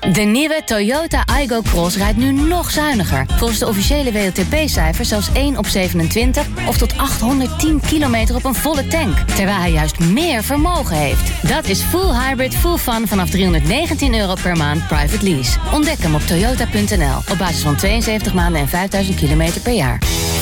De nieuwe Toyota Aygo Cross rijdt nu nog zuiniger. Volgens de officiële WLTP-cijfers zelfs 1 op 27... of tot 810 kilometer op een volle tank. Terwijl hij juist meer vermogen heeft. Dat is full hybrid, full fun vanaf €319 per maand private lease. Ontdek hem op toyota.nl. Op basis van 72 maanden en 5000 kilometer per jaar.